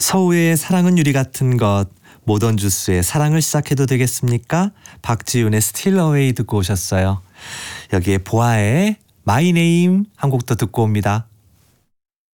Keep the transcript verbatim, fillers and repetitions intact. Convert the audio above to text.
서우의 사랑은 유리 같은 것, 모던 주스의 사랑을 시작해도 되겠습니까? 박지윤의 스틸 어웨이 듣고 오셨어요. 여기에 보아의 마이 네임 한 곡 더 듣고 옵니다.